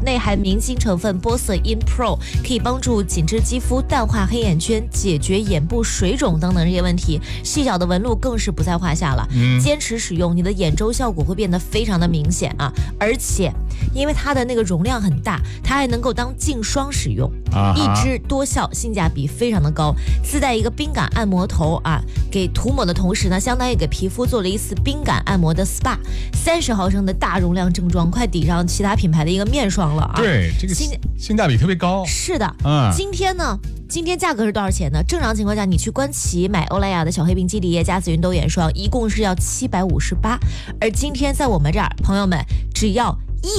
内含明星成分波色因 Pro， 可以帮助紧致肌肤、淡化黑眼圈、解决眼部水肿等等这些问题，细小的纹路更是不在话下了。坚持使用，你的眼周效果会变得非常的明显啊！而且，因为它的那个容量很大，它还能够当净霜使用，一支多效，性价比非常的高。自带一个冰感按摩头啊，给涂抹的同时呢，相当于给皮肤做了一次冰感按摩的 SPA。30毫升的大容量正装，快抵上其他品牌的一个面霜了啊！ 对，这个性价比特别高。 是的，今天价格是多少钱呢？正常情况下，你去官旗买欧莱雅的小黑瓶基底液加紫云豆眼霜，一共是要758，而今天在我们这儿，朋友们只要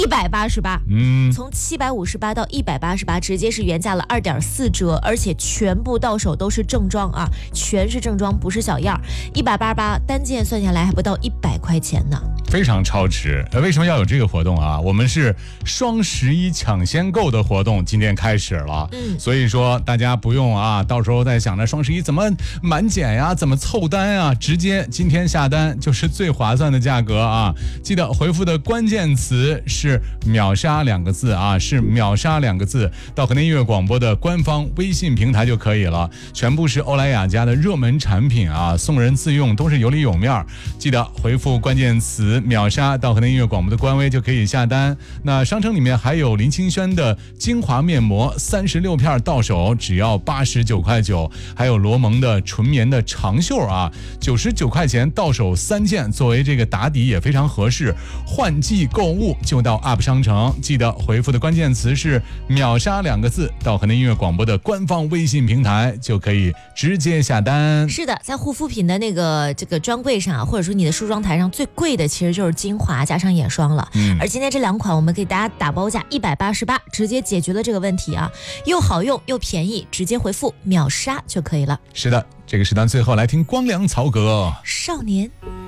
188，从758到188，直接是原价了2.4折，而且全部到手都是正装啊，全是正装，不是小样，188单件算下来还不到100块钱呢， 非常超值。为什么要有这个活动啊？我们是双11抢先购的活动，今天开始了，所以说大家不用啊，到时候再想着双11怎么满减呀，怎么凑单啊，直接今天下单就是最划算的价格啊！记得回复的关键词是秒杀2个字啊，是秒杀2个字，到河南音乐广播的官方微信平台就可以了，全部是欧莱雅家的热门产品啊，送人自用都是有里有面。记得回复关键词秒杀到河南音乐广播的官微就可以下单。那商城里面还有林清轩的精华面膜36片到手只要89块9，还有罗蒙的纯棉的长袖啊，99块钱到手3件，作为这个打底也非常合适。换季购物就到 UP 商城，记得回复的关键词是秒杀2个字，到河南音乐广播的官方微信平台就可以直接下单。 是的，在护肤品的这个专柜上，或者说你的梳妆台上，最贵的其实就是精华加上眼霜了。而今天这2款我们给大家打包价188，直接解决了这个问题啊，又好用又便宜，直接回复秒杀就可以了。 是的，这个时段最后来听光良曹格少年。